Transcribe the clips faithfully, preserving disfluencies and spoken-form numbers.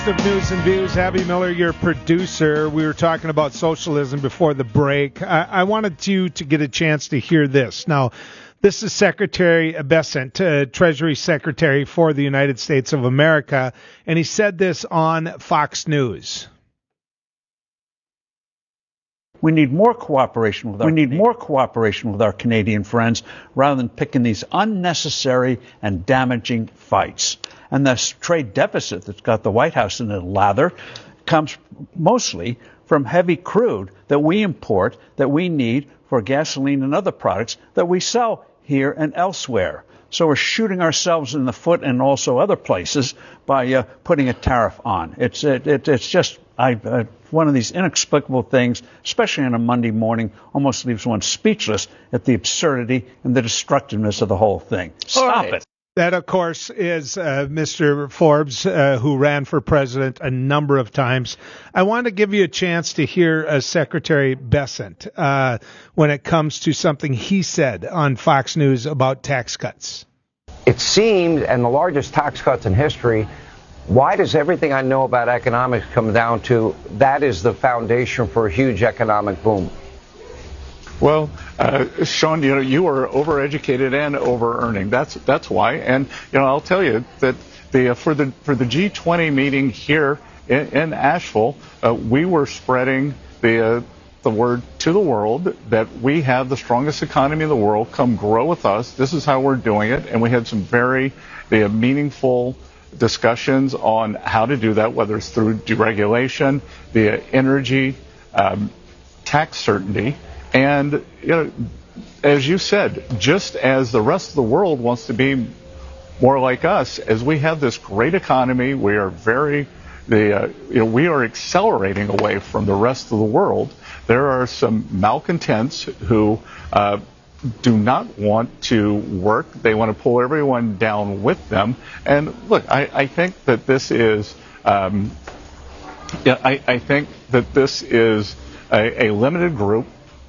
Of News and Views, Abby Miller, your producer. We were talking about socialism before the break. I, I wanted you to get a chance to hear this. Now, this is Secretary Bessent, uh, Treasury Secretary for the United States of America, and he said this on Fox News. We need more cooperation with our we need more cooperation with our Canadian friends rather than picking these unnecessary and damaging fights. And this trade deficit that's got the White House in a lather comes mostly from heavy crude that we import, that we need for gasoline and other products that we sell here and elsewhere. So we're shooting ourselves in the foot and also other places by uh, putting a tariff on. It's it, it, it's just I, uh, one of these inexplicable things, especially on a Monday morning, almost leaves one speechless at the absurdity and the destructiveness of the whole thing. Stop right. it. That, of course, is uh, Mister Forbes, uh, who ran for president a number of times. I want to give you a chance to hear uh, Secretary Bessent uh, when it comes to something he said on Fox News about tax cuts. It seemed, and the largest tax cuts in history, why does everything I know about economics come down to that is the foundation for a huge economic boom? Well, uh, Sean, you know, you are overeducated and over-earning. That's that's why. And you know, I'll tell you that the uh, for the for the G twenty meeting here in, in Asheville, uh, we were spreading the uh, the word to the world that we have the strongest economy in the world. Come grow with us. This is how we're doing it. And we had some very uh, meaningful discussions on how to do that, whether it's through deregulation, the uh, energy, um, tax certainty. And, you know, as you said, just as the rest of the world wants to be more like us, as we have this great economy, we are very, the, uh, you know, we are accelerating away from the rest of the world. There are some malcontents who uh, do not want to work. They want to pull everyone down with them. And look, I, I think that this is, um, yeah, I, I think that this is a, a limited group.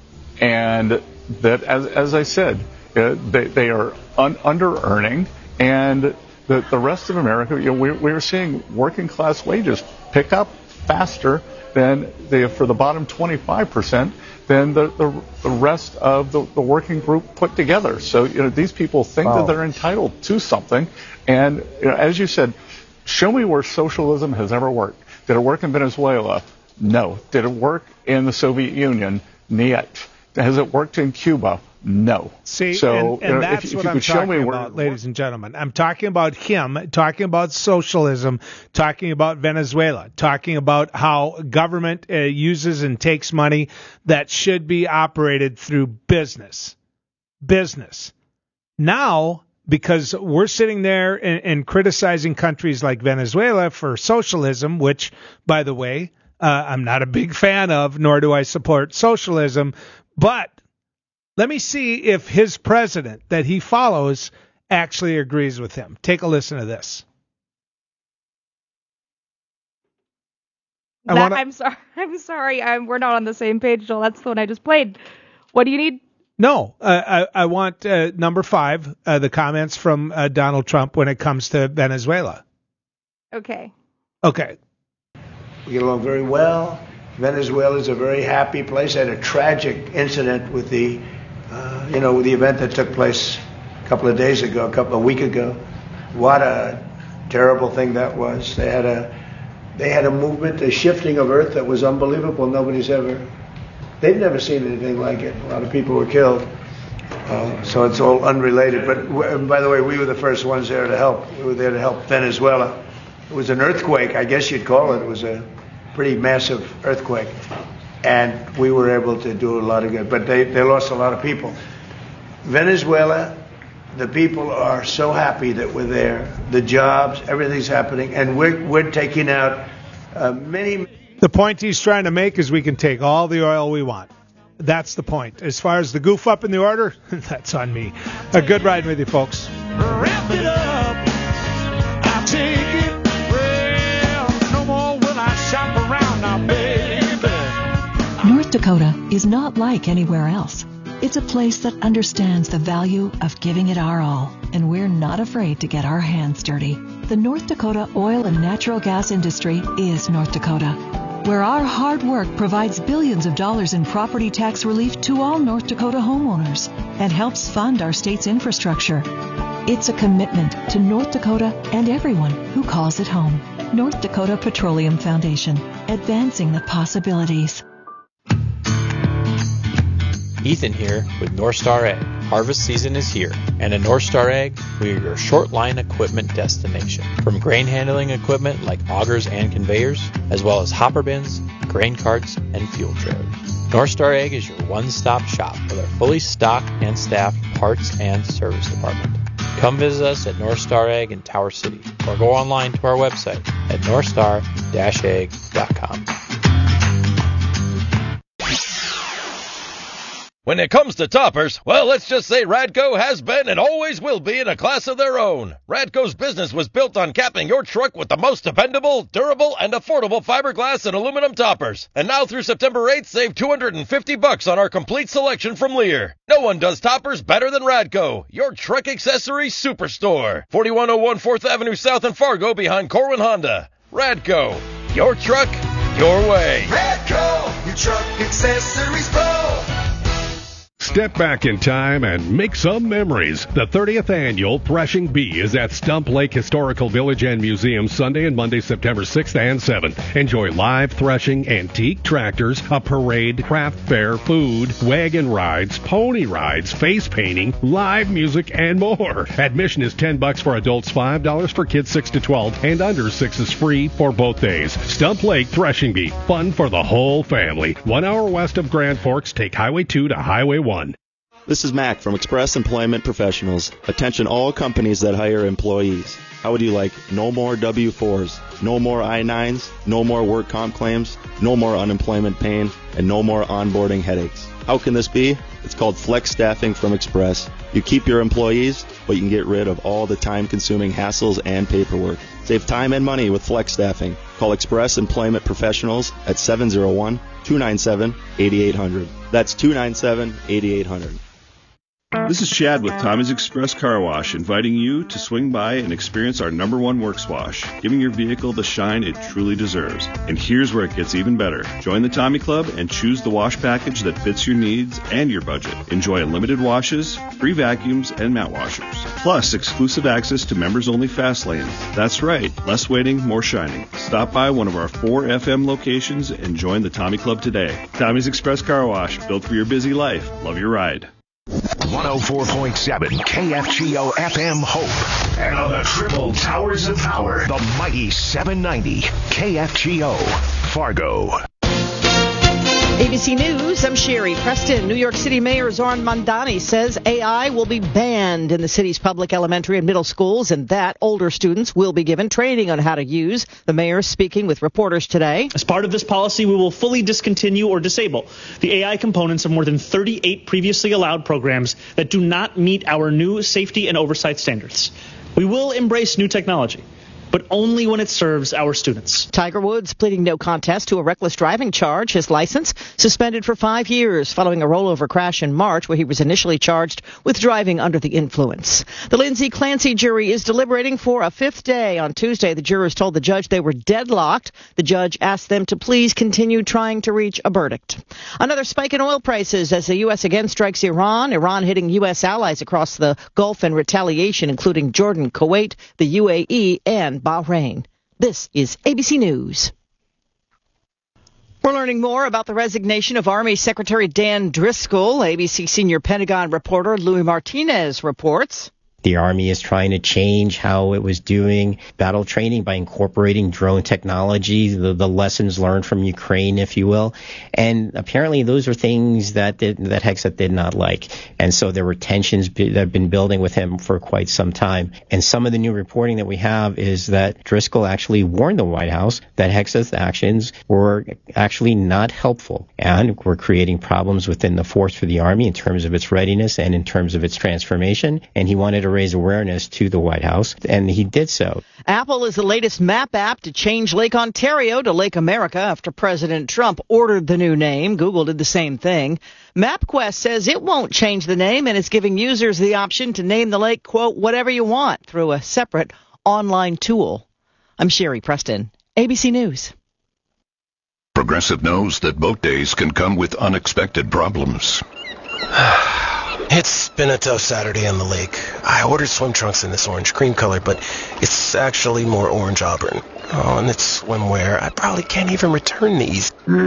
And that, as as I said, uh, they they are un, under earning, and the the rest of America, you know, we we are seeing working class wages pick up faster than the for the bottom twenty-five percent than the, the the rest of the, the working group put together. So you know, these people think wow. that they're entitled to something, and you know, as you said, show me where socialism has ever worked. Did it work in Venezuela? No. Did it work in the Soviet Union? Niet. Has it worked in Cuba? No. See, so, and, and you know, that's if, if what you I'm could show talking me about, where, ladies and gentlemen. I'm talking about him, talking about socialism, talking about Venezuela, talking about how government uh, uses and takes money that should be operated through business. Business. Now, because we're sitting there and, and criticizing countries like Venezuela for socialism, which, by the way, uh, I'm not a big fan of, nor do I support socialism. But let me see if his president that he follows actually agrees with him. Take a listen to this. That, wanna... I'm sorry. I'm sorry. I'm, we're not on the same page, Joel. That's the one I just played. What do you need? No, uh, I, I want uh, number five, uh, the comments from uh, Donald Trump when it comes to Venezuela. Okay. Okay. We get along very well. Venezuela is a very happy place. I had a tragic incident with the, uh, you know, with the event that took place a couple of days ago, a couple of weeks ago. What a terrible thing that was. They had a, they had a movement, a shifting of earth that was unbelievable. Nobody's ever, they've never seen anything like it. A lot of people were killed. Uh, so it's all unrelated. But w- by the way, we were the first ones there to help. We were there to help Venezuela. It was an earthquake, I guess you'd call it. It was a pretty massive earthquake, and we were able to do a lot of good, but they, they lost a lot of people. Venezuela, the people are so happy that we're there, the jobs, everything's happening, and we're, we're taking out uh, many... The point he's trying to make is we can take all the oil we want. That's the point. As far as the goof up in the order, that's on me. A good ride with you, folks. Wrap it up, I'll take it. North Dakota is not like anywhere else. It's a place that understands the value of giving it our all, and we're not afraid to get our hands dirty. The North Dakota oil and natural gas industry is North Dakota, where our hard work provides billions of dollars in property tax relief to all North Dakota homeowners and helps fund our state's infrastructure. It's a commitment to North Dakota and everyone who calls it home. North Dakota Petroleum Foundation, advancing the possibilities. Ethan here with North Star Ag. Harvest season is here, and at North Star Ag, we are your short line equipment destination. From grain handling equipment like augers and conveyors, as well as hopper bins, grain carts, and fuel trailers. North Star Ag is your one-stop shop with our fully stocked and staffed parts and service department. Come visit us at North Star Ag in Tower City, or go online to our website at north star dash ag dot com. When it comes to toppers, well, let's just say Radco has been and always will be in a class of their own. Radco's business was built on capping your truck with the most dependable, durable, and affordable fiberglass and aluminum toppers. And now through September eighth, save two hundred fifty bucks on our complete selection from Lear. No one does toppers better than Radco, your truck accessory superstore. forty-one oh one fourth Avenue South in Fargo behind Corwin Honda. Radco, your truck, your way. Radco, your truck accessories pro. Step back in time and make some memories. The thirtieth Annual Threshing Bee is at Stump Lake Historical Village and Museum Sunday and Monday, September sixth and seventh. Enjoy live threshing, antique tractors, a parade, craft fair, food, wagon rides, pony rides, face painting, live music, and more. Admission is ten bucks for adults, five dollars for kids six to twelve, and under six is free for both days. Stump Lake Threshing Bee, fun for the whole family. One hour west of Grand Forks, take Highway two to Highway one. This is Mac from Express Employment Professionals. Attention all companies that hire employees. How would you like no more W fours, no more I nines, no more work comp claims, no more unemployment pain, and no more onboarding headaches? How can this be? It's called Flex Staffing from Express. You keep your employees, but you can get rid of all the time-consuming hassles and paperwork. Save time and money with Flex Staffing. Call Express Employment Professionals at seven oh one, two nine seven, eight eight hundred. That's two nine seven, eight eight hundred. This is Chad with Tommy's Express Car Wash, inviting you to swing by and experience our number one works wash, giving your vehicle the shine it truly deserves. And here's where it gets even better. Join the Tommy Club and choose the wash package that fits your needs and your budget. Enjoy unlimited washes, free vacuums, and mat washers. Plus, exclusive access to members-only fast lanes. That's right, less waiting, more shining. Stop by one of our four F M locations and join the Tommy Club today. Tommy's Express Car Wash, built for your busy life. Love your ride. one oh four point seven K F G O F M Hope. And on the triple towers of power, the mighty seven ninety K F G O Fargo. A B C News, I'm Sherry Preston. New York City Mayor Zoran Mandani says A I will be banned in the city's public elementary and middle schools, and that older students will be given training on how to use. The mayor is speaking with reporters today. As part of this policy, we will fully discontinue or disable the A I components of more than thirty-eight previously allowed programs that do not meet our new safety and oversight standards. We will embrace new technology, but only when it serves our students. Tiger Woods pleading no contest to a reckless driving charge. His license suspended for five years following a rollover crash in March where he was initially charged with driving under the influence. The Lindsay Clancy jury is deliberating for a fifth day. On Tuesday, the jurors told the judge they were deadlocked. The judge asked them to please continue trying to reach a verdict. Another spike in oil prices as the U S again strikes Iran. Iran hitting U S allies across the Gulf in retaliation, including Jordan, Kuwait, the U A E, and Bahrain. This is A B C News. We're learning more about the resignation of Army Secretary Dan Driscoll. A B C senior Pentagon reporter Louis Martinez reports. The Army is trying to change how it was doing battle training by incorporating drone technology, the, the lessons learned from Ukraine, if you will. And apparently those are things that did, that Hegseth did not like. And so there were tensions that have been building with him for quite some time. And some of the new reporting that we have is that Driscoll actually warned the White House that Hegseth's actions were actually not helpful and were creating problems within the force for the Army in terms of its readiness and in terms of its transformation. And he wanted to raise awareness to the White House, and he did so. Apple is the latest map app to change Lake Ontario to Lake America after President Trump ordered the new name. Google did the same thing. MapQuest says it won't change the name, and it's giving users the option to name the lake, quote, whatever you want through a separate online tool. I'm Sherry Preston, A B C News. Progressive knows that boat days can come with unexpected problems. It's been a tough Saturday on the lake. I ordered swim trunks in this orange cream color, but it's actually more orange auburn. Oh, and it's swimwear. I probably can't even return these.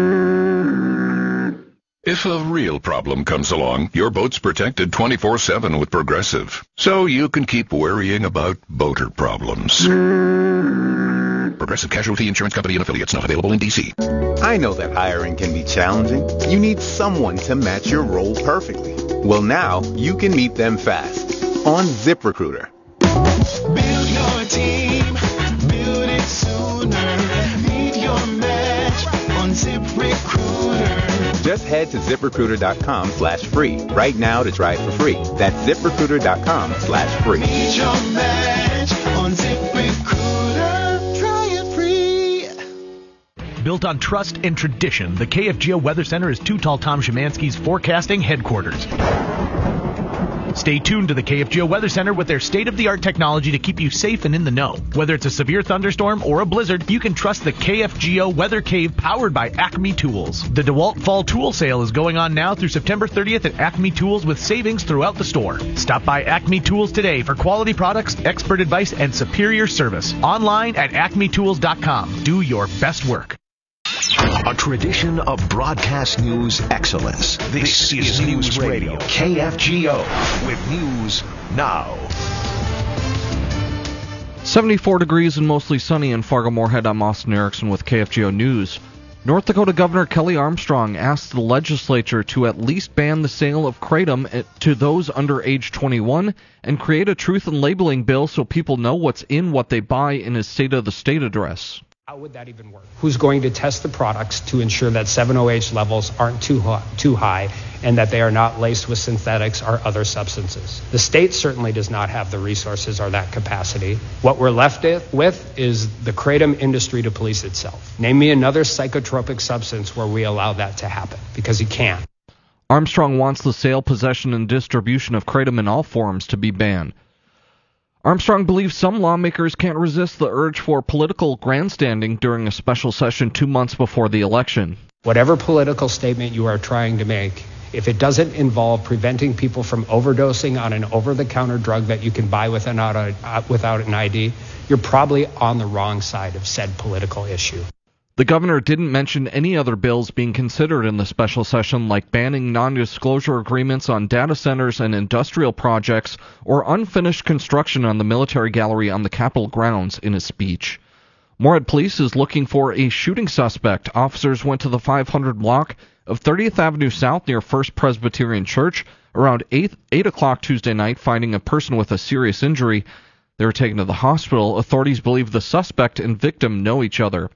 If a real problem comes along, your boat's protected twenty-four seven with Progressive, so you can keep worrying about boater problems. Progressive Casualty Insurance Company and affiliates, not available in D C. I know that hiring can be challenging. You need someone to match your role perfectly. Well, now you can meet them fast on ZipRecruiter. Build your team, build it sooner. Meet your match on ZipRecruiter. Just head to ZipRecruiter.com slash free right now to try it for free. That's ZipRecruiter.com slash free. Meet your match on ZipRecruiter. Try it free. Built on trust and tradition, the K F G O Weather Center is Too Tall Tom Szymanski's forecasting headquarters. Stay tuned to the K F G O Weather Center with their state-of-the-art technology to keep you safe and in the know. Whether it's a severe thunderstorm or a blizzard, you can trust the K F G O Weather Cave powered by Acme Tools. The DeWalt Fall Tool Sale is going on now through September thirtieth at Acme Tools with savings throughout the store. Stop by Acme Tools today for quality products, expert advice, and superior service. Online at acme tools dot com. Do your best work. A tradition of broadcast news excellence. This, this is News Radio, K F G O, with news now. seventy-four degrees and mostly sunny in Fargo-Moorhead. I'm Austin Erickson with K F G O News. North Dakota Governor Kelly Armstrong asked the legislature to at least ban the sale of kratom to those under age twenty-one and create a truth in labeling bill so people know what's in what they buy in his State of the State address. How would that even work? Who's going to test the products to ensure that seven O H levels aren't too high, too high and that they are not laced with synthetics or other substances? The state certainly does not have the resources or that capacity. What we're left with is the kratom industry to police itself. Name me another psychotropic substance where we allow that to happen, because you can't. Armstrong wants the sale, possession, and distribution of kratom in all forms to be banned. Armstrong believes some lawmakers can't resist the urge for political grandstanding during a special session two months before the election. Whatever political statement you are trying to make, if it doesn't involve preventing people from overdosing on an over-the-counter drug that you can buy without, a, uh, without an I D, you're probably on the wrong side of said political issue. The governor didn't mention any other bills being considered in the special session, like banning non-disclosure agreements on data centers and industrial projects or unfinished construction on the military gallery on the Capitol grounds, in his speech. Moorhead Police is looking for a shooting suspect. Officers went to the five hundred block of thirtieth Avenue South near First Presbyterian Church around eight o'clock Tuesday night, finding a person with a serious injury. They were taken to the hospital. Authorities believe the suspect and victim know each other.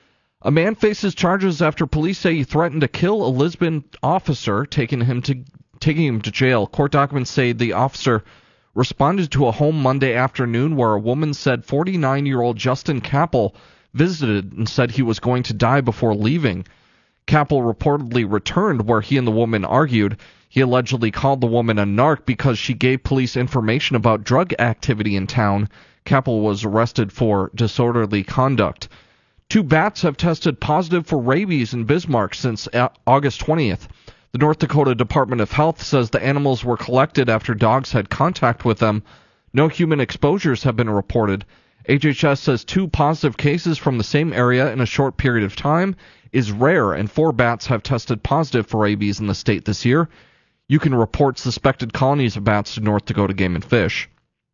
A man faces charges after police say he threatened to kill a Lisbon officer, taking him to taking him to jail. Court documents say the officer responded to a home Monday afternoon where a woman said forty-nine-year-old Justin Capel visited and said he was going to die before leaving. Capel reportedly returned where he and the woman argued. He allegedly called the woman a narc because she gave police information about drug activity in town. Capel was arrested for disorderly conduct. Two bats have tested positive for rabies in Bismarck since August twentieth. The North Dakota Department of Health says the animals were collected after dogs had contact with them. No human exposures have been reported. H H S says two positive cases from the same area in a short period of time is rare, and four bats have tested positive for rabies in the state this year. You can report suspected colonies of bats to North Dakota Game and Fish.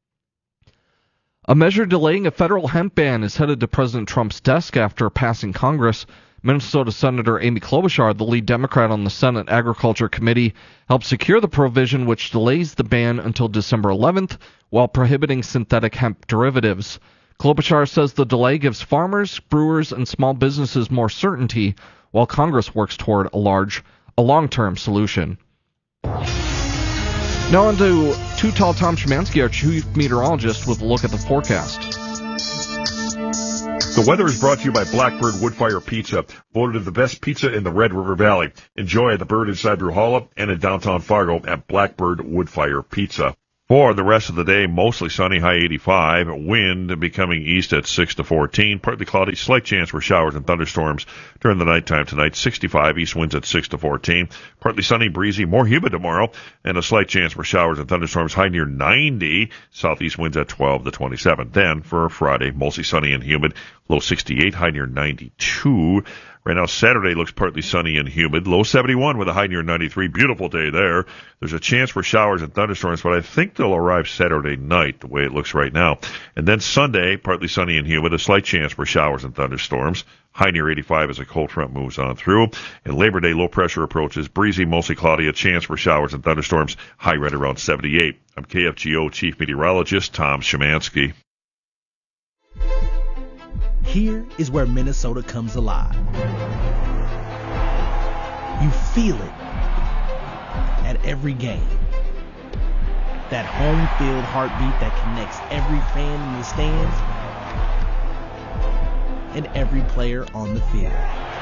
A measure delaying a federal hemp ban is headed to President Trump's desk after passing Congress. Minnesota Senator Amy Klobuchar, the lead Democrat on the Senate Agriculture Committee, helped secure the provision which delays the ban until December eleventh while prohibiting synthetic hemp derivatives. Klobuchar says the delay gives farmers, brewers, and small businesses more certainty while Congress works toward a large, a long-term solution. Now on to Too Tall Tom Szymanski, our chief meteorologist, with a look at the forecast. The weather is brought to you by Blackbird Woodfire Pizza, voted the best pizza in the Red River Valley. Enjoy at the Bird inside Bruhala and in downtown Fargo at Blackbird Woodfire Pizza. For the rest of the day, mostly sunny, high eighty-five. Wind becoming east at six to fourteen. Partly cloudy, slight chance for showers and thunderstorms during the nighttime tonight. sixty-five, east winds at six to fourteen. Partly sunny, breezy, more humid tomorrow, and a slight chance for showers and thunderstorms, high near ninety. Southeast winds at twelve to twenty-seven. Then for Friday, mostly sunny and humid, low sixty-eight, high near ninety-two. Right now, Saturday looks partly sunny and humid. Low seventy-one with a high near ninety-three. Beautiful day there. There's a chance for showers and thunderstorms, but I think they'll arrive Saturday night, the way it looks right now. And then Sunday, partly sunny and humid. A slight chance for showers and thunderstorms. High near eighty-five as a cold front moves on through. And Labor Day, low pressure approaches. Breezy, mostly cloudy. A chance for showers and thunderstorms. High right around seventy-eight. I'm K F G O Chief Meteorologist Tom Szymanski. Here is where Minnesota comes alive. You feel it at every game. That home field heartbeat that connects every fan in the stands and every player on the field.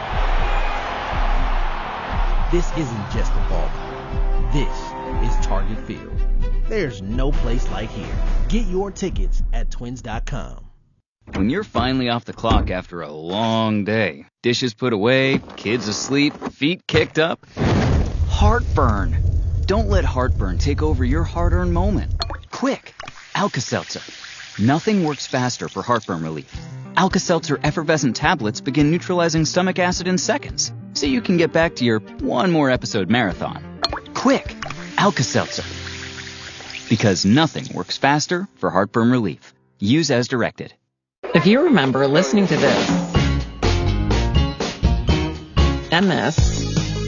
This isn't just a ballpark. This is Target Field. There's no place like here. Get your tickets at twins dot com. When you're finally off the clock after a long day, dishes put away, kids asleep, feet kicked up, heartburn. Don't let heartburn take over your hard-earned moment. Quick, Alka-Seltzer. Nothing works faster for heartburn relief. Alka-Seltzer effervescent tablets begin neutralizing stomach acid in seconds, so you can get back to your one more episode marathon. Quick, Alka-Seltzer. Because nothing works faster for heartburn relief. Use as directed. If you remember listening to this and this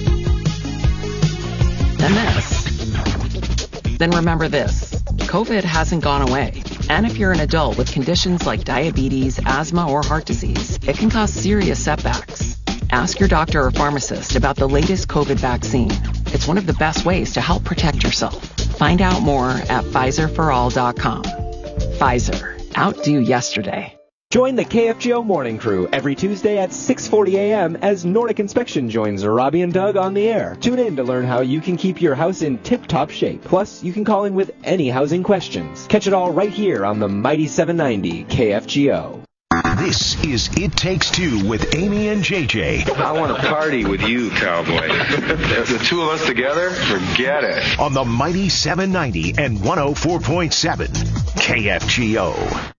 and this, then remember this. COVID hasn't gone away. And if you're an adult with conditions like diabetes, asthma, or heart disease, it can cause serious setbacks. Ask your doctor or pharmacist about the latest COVID vaccine. It's one of the best ways to help protect yourself. Find out more at Pfizer for all dot com. Pfizer. Outdo yesterday. Join the K F G O Morning Crew every Tuesday at six forty a.m. as Nordic Inspection joins Robbie and Doug on the air. Tune in to learn how you can keep your house in tip-top shape. Plus, you can call in with any housing questions. Catch it all right here on the Mighty seven ninety K F G O. This is It Takes Two with Amy and J J. I want to party with you, cowboy. The two of us together? Forget it. On the Mighty seven ninety and one oh four point seven K F G O.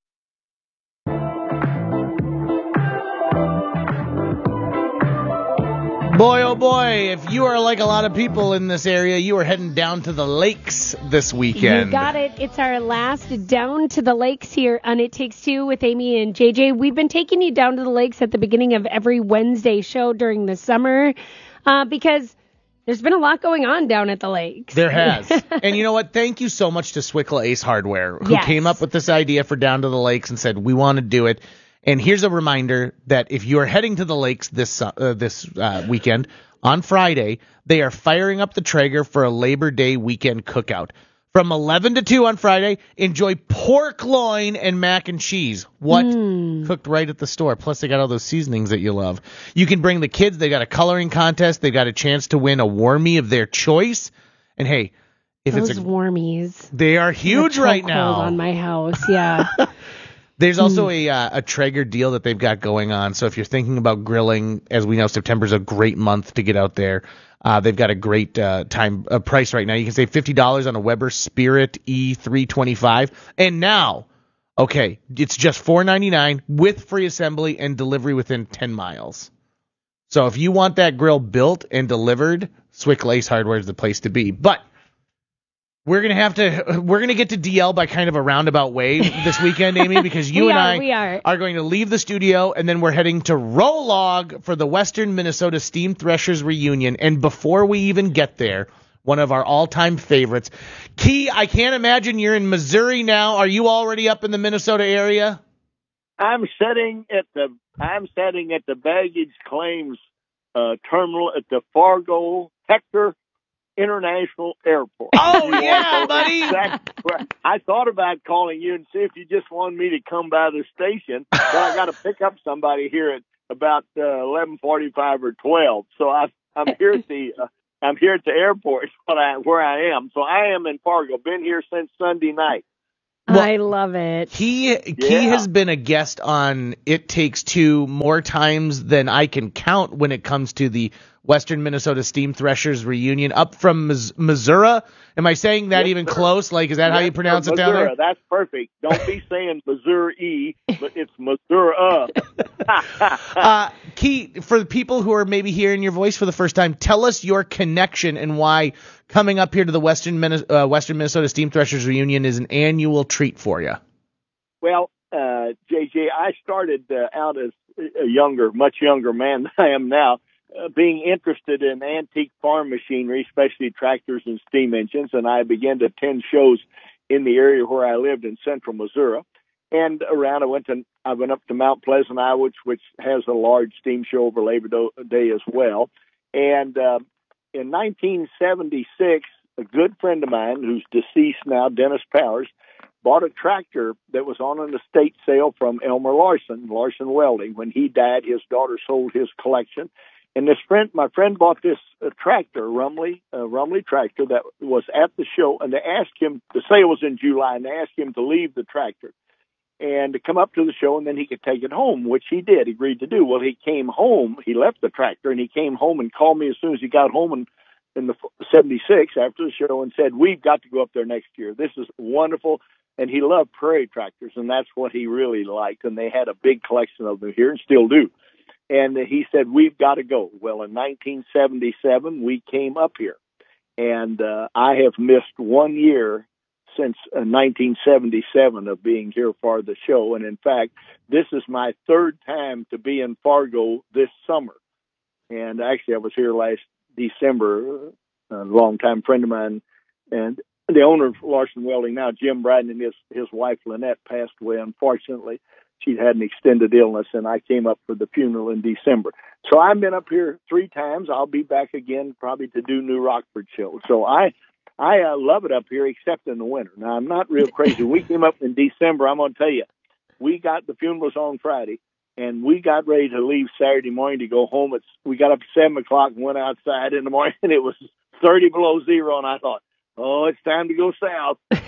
Boy, oh boy, if you are like a lot of people in this area, you are heading down to the lakes this weekend. You got it. It's our last down to the lakes here on It Takes Two with Amy and J J. We've been taking you down to the lakes at the beginning of every Wednesday show during the summer uh, because there's been a lot going on down at the lakes. There has. And you know what? Thank you so much to Swickle Ace Hardware, who Yes. came up with this idea for Down to the Lakes and said, we want to do it. And here's a reminder that if you are heading to the lakes this uh, this uh, weekend, on Friday, they are firing up the Traeger for a Labor Day weekend cookout. From eleven to two on Friday, enjoy pork loin and mac and cheese. What? Mm. Cooked right at the store. Plus, they got all those seasonings that you love. You can bring the kids. They got a coloring contest. They got a chance to win a Warmie of their choice. And hey, if Those it's a, warmies. they are huge right now. On my house, yeah. There's also a uh, a Traeger deal that they've got going on. So if you're thinking about grilling, as we know, September's a great month to get out there. Uh, they've got a great uh, time uh, price right now. You can save fifty dollars on a Weber Spirit E three twenty-five. And now, okay, it's just four ninety-nine with free assembly and delivery within ten miles. So if you want that grill built and delivered, Swickle Ace Hardware is the place to be. But We're gonna have to. We're gonna get to D L by kind of a roundabout way this weekend, Amy, because you We and are, I we are. are going to leave the studio, and then we're heading to Rolog for the Western Minnesota Steam Threshers reunion. And before we even get there, one of our all-time favorites, Key. I can't imagine you're in Missouri now. Are you already up in the Minnesota area? I'm sitting at the I'm sitting at the baggage claims uh, terminal at the Fargo Hector International Airport. Oh, You yeah, know buddy. exactly where- I thought about calling you and see if you just wanted me to come by the station, but I got to pick up somebody here at about uh, eleven forty-five or twelve. So I, I'm here at the uh, I'm here at the airport, but I, where I am. So I am in Fargo. Been here since Sunday night. I love it. He he has been a guest on It Takes Two more times than I can count when it comes to the Western Minnesota Steam Threshers reunion up from Mis- Missouri. Am I saying that Yes, even sir. close? Like, is that how Yes, you pronounce sir, it down there? Missouri. That's perfect. Don't be saying Missouri, but it's Missouri. uh, Keith, for the people who are maybe hearing your voice for the first time, tell us your connection and why coming up here to the Western, Min- uh, Western Minnesota Steam Threshers reunion is an annual treat for you. Well, uh, J J, I started uh, out as a younger, much younger man than I am now, uh, being interested in antique farm machinery, especially tractors and steam engines, and I began to attend shows in the area where I lived in central Missouri. And around, I went to, I went up to Mount Pleasant, Iowa, which, which has a large steam show over Labor Day as well. And uh, in nineteen seventy-six, a good friend of mine, who's deceased now, Dennis Powers, bought a tractor that was on an estate sale from Elmer Larson, Larson Welding. When he died, his daughter sold his collection. And this friend, my friend bought this uh, tractor, Rumley, uh, Rumley tractor that was at the show. And they asked him, the sale was in July, and they asked him to leave the tractor and to come up to the show, and then he could take it home, which he did, agreed to do. Well, he came home, he left the tractor, and he came home and called me as soon as he got home in, in the seventy-six after the show and said, we've got to go up there next year. This is wonderful. And he loved prairie tractors, and that's what he really liked. And they had a big collection of them here and still do. And he said, we've got to go. Well, in nineteen seventy-seven, we came up here. And uh, I have missed one year since uh, nineteen seventy-seven of being here for the show. And in fact, this is my third time to be in Fargo this summer. And actually, I was here last December, a longtime friend of mine, and the owner of Larson Welding now, Jim Bradden, and his, his wife, Lynette, passed away, unfortunately. She'd had an extended illness, and I came up for the funeral in December. So I've been up here three times. I'll be back again probably to do New Rockford show. So I I uh, love it up here, except in the winter. Now, I'm not real crazy. We came up in December. I'm going to tell you, we got the funerals on Friday, and we got ready to leave Saturday morning to go home. It's, we got up at seven o'clock and went outside in the morning, and it was thirty below zero, and I thought, oh, it's time to go south. But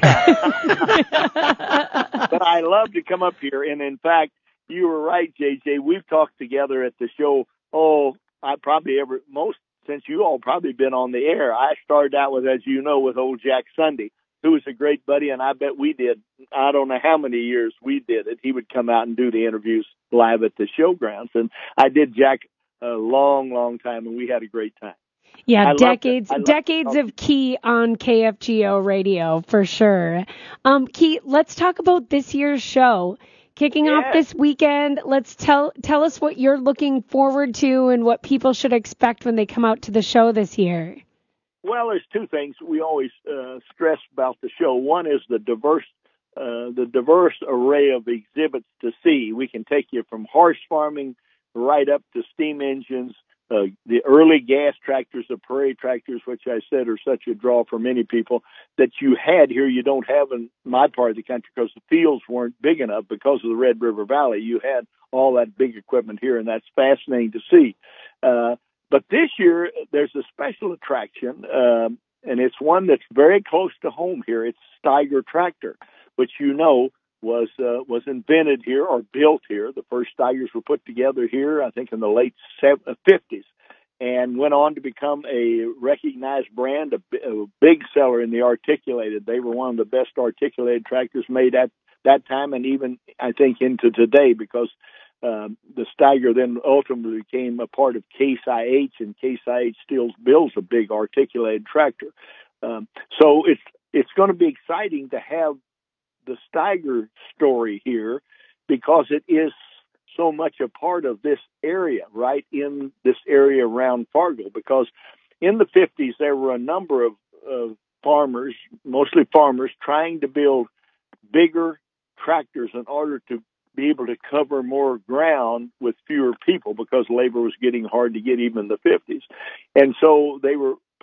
I love to come up here. And in fact, you were right, J J. We've talked together at the show. Oh, I probably ever, most since you all probably been on the air. I started out with, as you know, with old Jack Sunday, who was a great buddy. And I bet we did, I don't know how many years we did it. He would come out and do the interviews live at the showgrounds. And I did Jack a long, long time, and we had a great time. Yeah, I decades love decades of Key on K F G O radio for sure. Um, Key, let's talk about this year's show. Kicking Yeah. off this weekend, let's tell tell us what you're looking forward to and what people should expect when they come out to the show this year. Well, there's two things we always uh, stress about the show. One is the diverse uh, the diverse array of exhibits to see. We can take you from horse farming right up to steam engines, Uh, the early gas tractors, the prairie tractors, which I said are such a draw for many people, that you had here you don't have in my part of the country because the fields weren't big enough because of the Red River Valley. You had all that big equipment here, and that's fascinating to see. Uh, but this year, there's a special attraction, um, and it's one that's very close to home here. It's Steiger Tractor, which you know was uh, was invented here or built here. The first Steigers were put together here, I think, in the late fifties, and went on to become a recognized brand, a, a big seller in the articulated. They were one of the best articulated tractors made at that time, and even, I think, into today, because um, the Steiger then ultimately became a part of Case I H, and Case I H still builds a big articulated tractor. Um, so it's it's going to be exciting to have the Steiger story here, because it is so much a part of this area, right in this area around Fargo. Because in the fifties, there were a number of, of farmers, mostly farmers, trying to build bigger tractors in order to be able to cover more ground with fewer people, because labor was getting hard to get even in the fifties. And so they were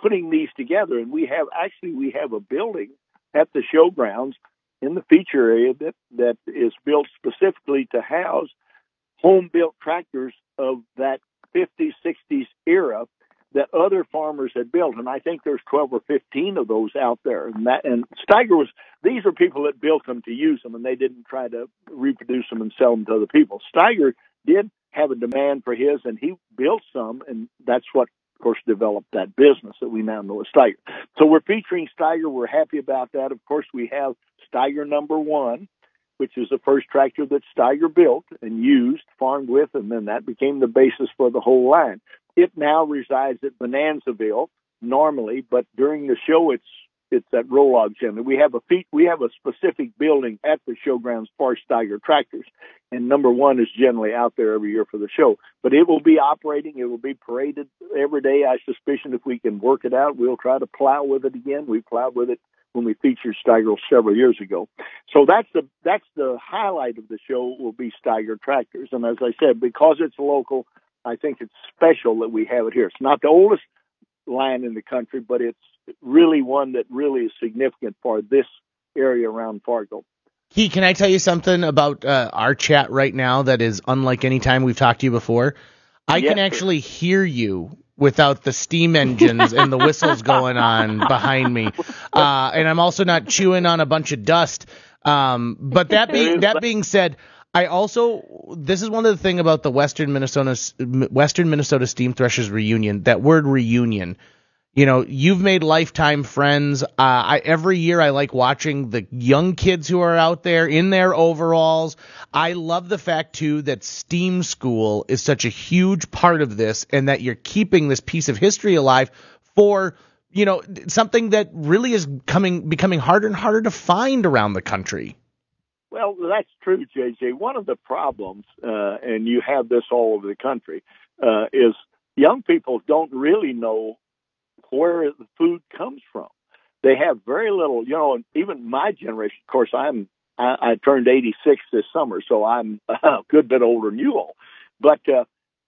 putting these together, and we have actually we have a building at the showgrounds in the feature area that, that is built specifically to house home-built tractors of that fifties, sixties era that other farmers had built, and I think there's twelve or fifteen of those out there. And that, and Steiger was, these are people that built them to use them, and they didn't try to reproduce them and sell them to other people. Steiger did have a demand for his, and he built some, and that's what, of course, developed that business that we now know as Steiger. So we're featuring Steiger. We're happy about that. Of course, we have Steiger number one, which is the first tractor that Steiger built and used, farmed with, and then that became the basis for the whole line. It now resides at Bonanzaville normally, but during the show, it's it's at Rolog Gym. We have a feet, we have a specific building at the showgrounds for Steiger tractors, and number one is generally out there every year for the show. But it will be operating. It will be paraded every day. I suspicion if we can work it out, we'll try to plow with it again. We plowed with it when we featured Steiger several years ago. So that's the that's the highlight of the show will be Steiger tractors. And as I said, because it's local, I think it's special that we have it here. It's not the oldest line in the country, but it's really one that really is significant for this area around Fargo. Key, can I tell you something about uh, our chat right now that is unlike any time we've talked to you before? I Yes, can sir. actually hear you without the steam engines and the whistles going on behind me. Uh, and I'm also not chewing on a bunch of dust. Um, but that being that being said, I also this is one of the things about the Western Minnesota Western Minnesota Steam Threshers reunion. That word reunion. You know, you've made lifetime friends. Uh, I, every year I like watching the young kids who are out there in their overalls. I love the fact, too, that STEAM School is such a huge part of this and that you're keeping this piece of history alive for, you know, something that really is coming becoming harder and harder to find around the country. Well, that's true, J J. One of the problems, uh, and you have this all over the country, uh, is young people don't really know where the food comes from. They have very little, you know, and even my generation, of course, I'm, I, I turned eighty-six this summer, so I'm a good bit older than you all. But, uh,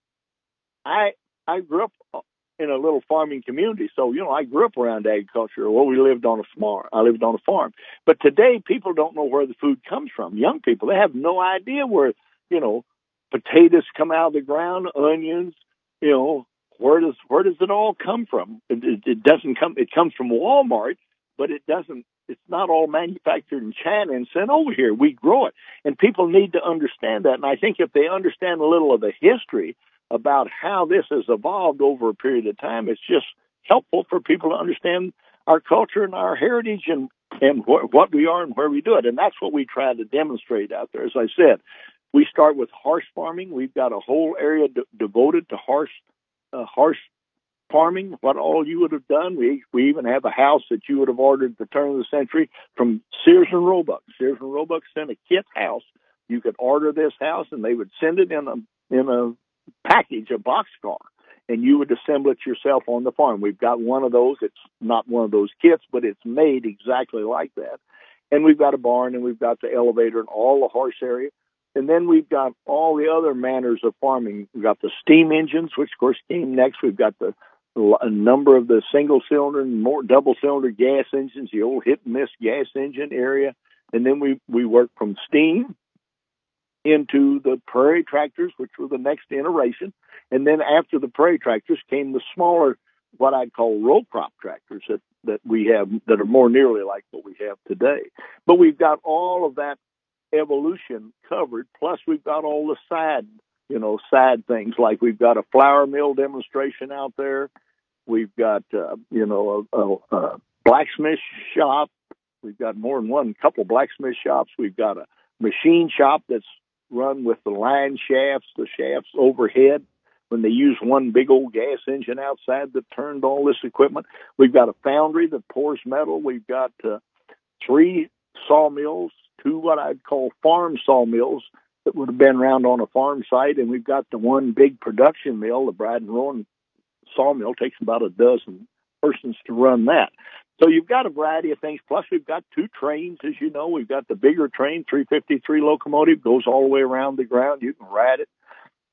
I, I grew up in a little farming community. So, you know, I grew up around agriculture. Well, we lived on a farm. I lived on a farm. But today, people don't know where the food comes from. Young people, they have no idea where, you know, potatoes come out of the ground, onions, you know, Where does where does it all come from? It, it, it doesn't come. It comes from Walmart, but it doesn't. It's not all manufactured in China and sent over here. We grow it, and people need to understand that. And I think if they understand a little of the history about how this has evolved over a period of time, it's just helpful for people to understand our culture and our heritage and and wh- what we are and where we do it. And that's what we try to demonstrate out there. As I said, we start with horse farming. We've got a whole area de- devoted to horse. Uh, horse farming, what all you would have done. We we even have a house that you would have ordered at the turn of the century from Sears and Roebuck. Sears and Roebuck sent a kit house. You could order this house, and they would send it in a in a package, a boxcar, and you would assemble it yourself on the farm. We've got one of those. It's not one of those kits, but it's made exactly like that. And we've got a barn, and we've got the elevator and all the horse area. And then we've got all the other manners of farming. We've got the steam engines, which, of course, came next. We've got the a number of the single-cylinder and more double-cylinder gas engines, the old hit-and-miss gas engine area. And then we, we worked from steam into the prairie tractors, which were the next iteration. And then after the prairie tractors came the smaller, what I'd call row crop tractors that, that we have that are more nearly like what we have today. But we've got all of that evolution covered, plus we've got all the side, you know, side things, like we've got a flour mill demonstration out there. We've got, uh, you know, a, a, a blacksmith shop. We've got more than one, couple blacksmith shops. We've got a machine shop that's run with the line shafts, the shafts overhead, when they use one big old gas engine outside that turned all this equipment. We've got a foundry that pours metal. We've got uh, three sawmills, two what I'd call farm sawmills that would have been around on a farm site, and we've got the one big production mill, the Brad and Rowan sawmill. Takes about a dozen persons to run that. So you've got a variety of things. Plus, we've got two trains, as you know. We've got the bigger train, three fifty-three locomotive, goes all the way around the ground. You can ride it.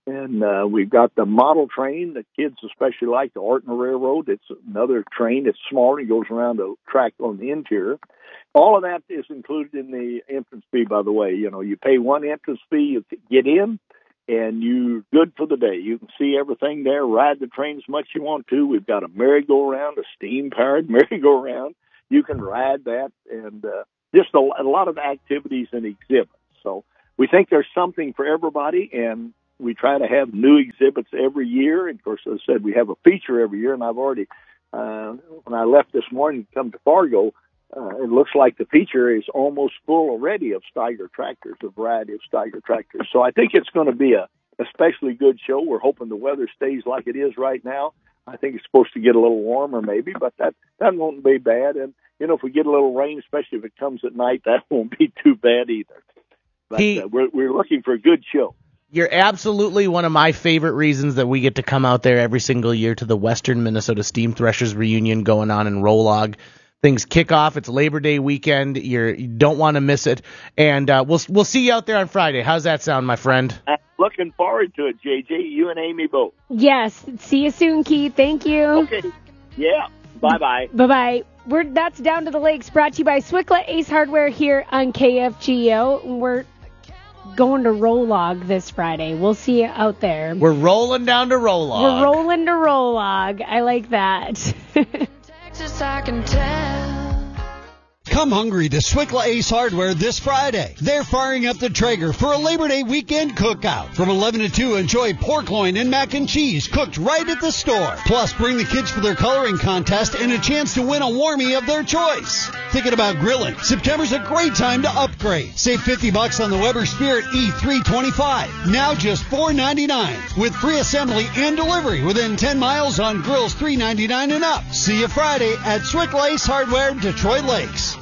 And uh, we've got the model train that kids especially like, the Orton Railroad. It's another train. It's smaller. It goes around a track on the interior. All of that is included in the entrance fee, by the way. You know, you pay one entrance fee, you get in, and you're good for the day. You can see everything there, ride the train as much as you want to. We've got a merry-go-round, a steam-powered merry-go-round. You can ride that, and uh, just a, a lot of activities and exhibits. So we think there's something for everybody, and we try to have new exhibits every year. And, of course, as I said, we have a feature every year, and I've already, uh, when I left this morning to come to Fargo, uh, it looks like the feature is almost full already of Steiger tractors, a variety of Steiger tractors. So I think it's going to be a especially good show. We're hoping the weather stays like it is right now. I think it's supposed to get a little warmer maybe, but that, that won't be bad. And, you know, if we get a little rain, especially if it comes at night, that won't be too bad either. But he, uh, we're, we're looking for a good show. You're absolutely one of my favorite reasons that we get to come out there every single year to the Western Minnesota Steam Threshers reunion going on in Rolog. Things kick off. It's Labor Day weekend. You're, you don't want to miss it. And uh, we'll we'll see you out there on Friday. How's that sound, my friend? I'm looking forward to it, J J. You and Amy both. Yes. See you soon, Keith. Thank you. Okay. Yeah. Bye-bye. Bye-bye. We're, that's Down to the Lakes, brought to you by Swickla Ace Hardware here on K F G O. We're going to Rolog this Friday. We'll see you out there. We're rolling down to Rolog. We're rolling to Rolog. I like that. Texas, I can tell. Come hungry to Swickla Ace Hardware this Friday. They're firing up the Traeger for a Labor Day weekend cookout. From eleven to two, enjoy pork loin and mac and cheese cooked right at the store. Plus, bring the kids for their coloring contest and a chance to win a warmie of their choice. Thinking about grilling? September's a great time to upgrade. Save fifty bucks on the Weber Spirit E three twenty-five. Now just four ninety-nine with free assembly and delivery within ten miles on grills three ninety-nine and up. See you Friday at Swickla Ace Hardware, Detroit Lakes.